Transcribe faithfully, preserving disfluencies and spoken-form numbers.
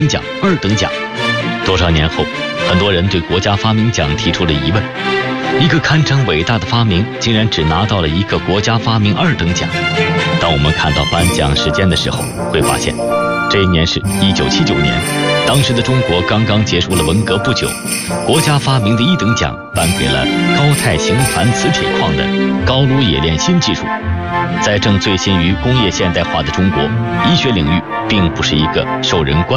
奖二等奖。多少年后，很多人对国家发明奖提出了疑问：一个堪称伟大的发明，竟然只拿到了一个国家发明二等奖。当我们看到颁奖时间的时候，会发现，这一年是一九七九年，当时的中国刚刚结束了文革不久，国家发明的一等奖颁给了高钛型钒磁铁矿的高炉冶炼新技术。在正醉心于工业现代化的中国，医学领域并不是一个受人关